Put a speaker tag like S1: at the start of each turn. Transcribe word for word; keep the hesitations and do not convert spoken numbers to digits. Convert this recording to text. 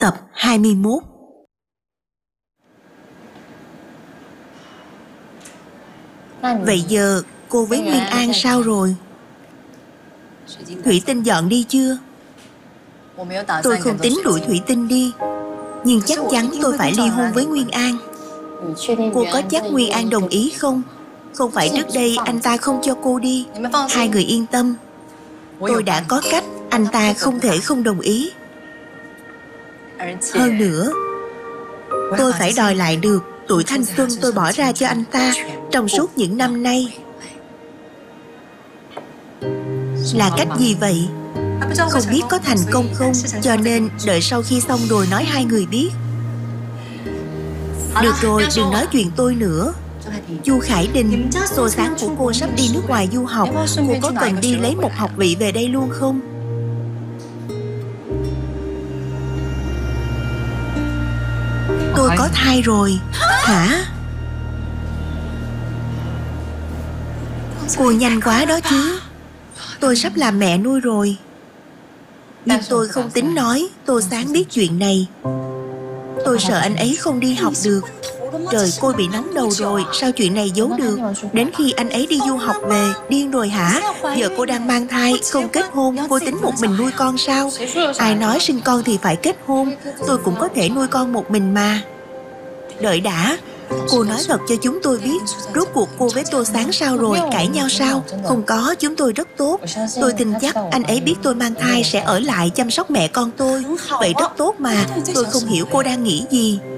S1: Tập hai mươi mốt. Vậy giờ cô với Nguyên An sao rồi? Thủy Tinh dọn đi chưa? Tôi không tính đuổi Thủy Tinh đi, nhưng chắc chắn tôi phải ly hôn với Nguyên An. Cô có chắc Nguyên An đồng ý không? Không phải trước đây anh ta không cho cô đi. Hai người yên tâm, tôi đã có cách, anh ta không thể không đồng ý. Hơn nữa, tôi phải đòi lại được tuổi thanh xuân tôi bỏ ra cho anh ta trong suốt những năm nay. Là cách gì vậy? Không biết có thành công không, cho nên đợi sau khi xong rồi nói hai người biết. Được rồi, đừng nói chuyện tôi nữa. Chu Khải Đình, tô sáng của cô sắp đi nước ngoài du học. Cô có cần đi lấy một học vị về đây luôn không? Tôi có thai rồi. Hả? Cô nhanh quá đó chứ. Tôi sắp làm mẹ nuôi rồi. Nhưng tôi không tính nói Tô Sáng biết chuyện này. Tôi sợ anh ấy không đi học được. Trời, cô bị nóng đầu rồi, sao chuyện này giấu được? Đến khi anh ấy đi du học về, điên rồi hả? Giờ cô đang mang thai, không kết hôn, cô tính một mình nuôi con sao? Ai nói sinh con thì phải kết hôn? Tôi cũng có thể nuôi con một mình mà. Đợi đã, cô nói thật cho chúng tôi biết, rốt cuộc cô với Tô Sáng sao rồi, cãi nhau sao? Không có, chúng tôi rất tốt. Tôi tin chắc anh ấy biết tôi mang thai sẽ ở lại chăm sóc mẹ con tôi. Vậy rất tốt mà, tôi không hiểu cô đang nghĩ gì.